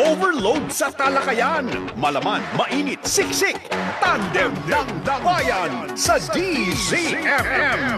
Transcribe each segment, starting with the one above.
Overload sa talakayan. Malaman, mainit, siksik. Tandem ng bayan sa DZFM.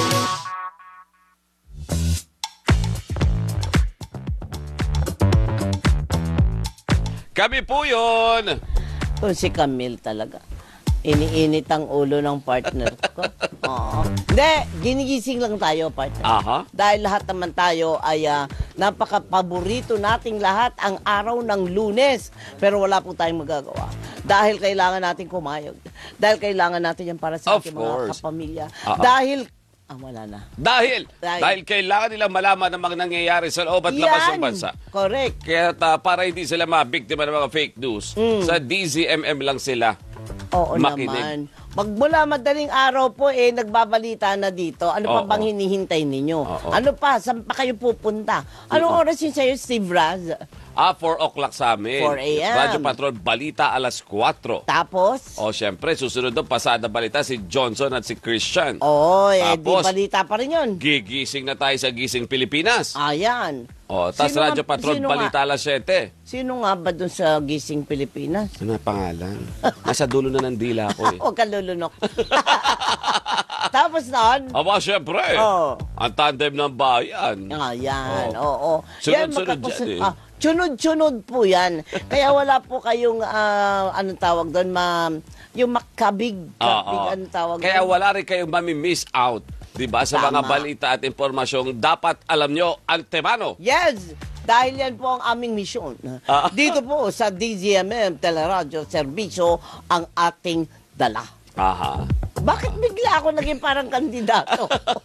Kami po yun. Kung si Camille talaga. Iniinit ang ulo ng partner ko. Oo. Hindi, ginigising lang tayo, partner. Aha. Dahil lahat naman tayo ay napaka-paborito nating lahat ang araw ng Lunes. Pero wala po tayong magagawa. Dahil kailangan natin kumayod. Dahil kailangan natin yan para sa ating mga kapamilya. Dahil wala na. Dahil kailangan nilang malaman ang mga nangyayari sa loob at labas ng bansa. Correct. Kaya para hindi sila mabiktima ng mga fake news, sa DZMM lang sila Oo makinig. naman. Magmula madaling araw po nagbabalita na dito. Ano pa bang hinihintay ninyo? Ano pa? Saan pa kayo pupunta? Anong oras yun sa'yo, Steve Raz? 4 o'clock sa amin. 4 a.m. Radyo Patrol Balita alas 4. Tapos? Siyempre, susunod doon pasada balita si Johnson at si Christian. Di Tapos, balita pa rin yun. gigising na tayo sa Gising Pilipinas. Ayan. Tas Radyo Patrol Balita alas 7. Sino nga ba dun sa Gising Pilipinas? Ano ang pangalan? Nasa dulo na ng dila ko eh. Huwag ka lulunok. Tapos nun? Siyempre. Ang tandem ng bayan. Ayan, oo. Sunod-sunod yan eh. Sunod-sunod po yan. Kaya wala po kayong, anong tawag doon, yung makabig. Anong tawag Kaya doon? wala rin kayong mami-miss out. Diba? Sa mga balita at impormasyong dapat alam nyo antemano. Yes! Dahil yan po ang aming misyon. Dito po sa DZMM Teleradyo Serbisyo ang ating dala. Aha. Bakit bigla ako naging parang kandidato?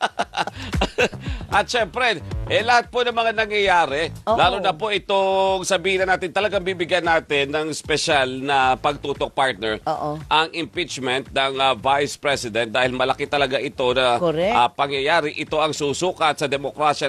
At syempre, lahat po ng mga nangyayari, lalo na po itong sabihin na natin, talagang bibigyan natin ng special na pagtutok partner, ang impeachment ng Vice President dahil malaki talaga ito na pangyayari. Ito ang susukat sa demokrasya